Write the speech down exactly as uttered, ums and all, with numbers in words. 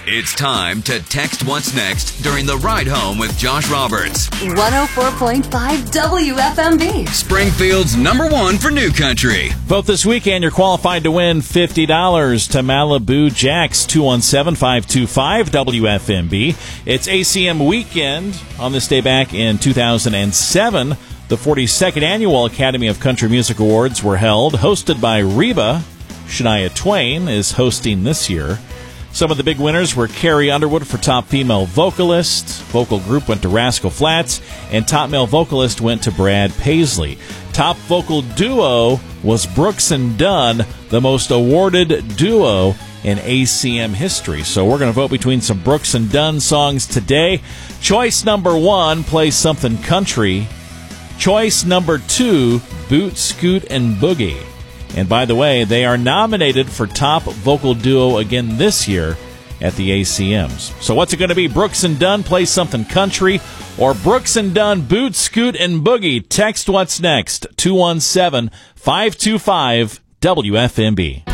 It's time to text what's next during the ride home with Josh Roberts. one oh four point five W F M B. Springfield's number one for new country. Vote this weekend. You're qualified to win fifty dollars to Malibu Jacks. two one seven, five two five, W F M B. It's A C M weekend on this day back in two thousand seven. The forty-second Annual Academy of Country Music Awards were held, hosted by Reba. Shania Twain is hosting this year. Some of the big winners were Carrie Underwood for Top Female Vocalist. Vocal group went to Rascal Flatts, and Top Male Vocalist went to Brad Paisley. Top Vocal Duo was Brooks and Dunn, the most awarded duo in A C M history. So we're going to vote between some Brooks and Dunn songs today. Choice number one, Play Something Country. Choice number two, Boot, Scoot, and Boogie. And by the way, they are nominated for Top Vocal Duo again this year at the A C Ms. So what's it going to be? Brooks and Dunn, Play Something Country, or Brooks and Dunn, Boot, Scoot, and Boogie? Text what's next, two one seven, five two five, W F M B.